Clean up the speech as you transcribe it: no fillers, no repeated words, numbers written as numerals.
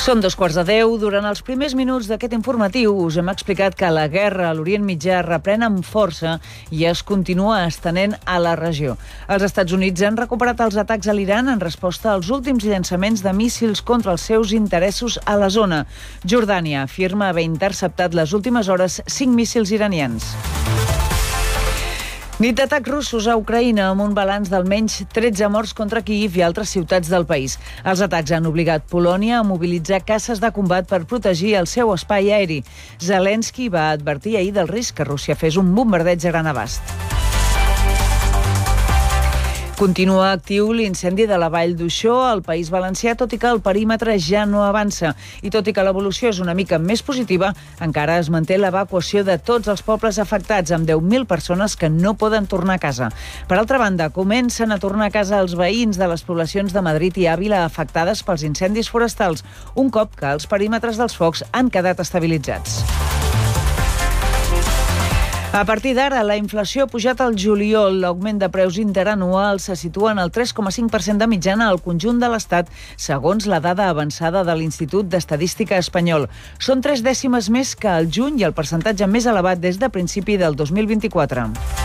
Són 2:15. Durant els primers minuts d'aquest informatiu us hem explicat que la guerra a l'Orient Mitjà reprèn amb força i es continua estenent a la regió. Els Estats Units han recuperat els atacs a l'Iran en resposta als últims llançaments de míssils contra els seus interessos a la zona. Jordània afirma haver interceptat les últimes hores 5 míssils iranians. Nit d'atacs russos a Ucraïna amb un balanç d'almenys 13 morts contra Kíiv i altres ciutats del país. Els atacs han obligat Polònia a mobilitzar caces de combat per protegir el seu espai aeri. Zelensky va advertir ahir del risc que Rússia fes un bombardeig a gran abast. Continua actiu l'incendi de la Vall d'Uixó al País Valencià, tot i que el perímetre ja no avança. I tot i que l'evolució és una mica més positiva, encara es manté l'evacuació de tots els pobles afectats, amb 10.000 persones que no poden tornar a casa. Per altra banda, comencen a tornar a casa els veïns de les poblacions de Madrid i Àvila afectades pels incendis forestals, un cop que els perímetres dels focs han quedat estabilitzats. A partir d'ara, la inflació ha pujat al juliol. L'augment de preus interanual se situa en el 3,5% de mitjana al conjunt de l'Estat, segons la dada avançada de l'Institut d'Estadística espanyol. Són 3 dècimes més que al juny i el percentatge més elevat des de principi del 2024.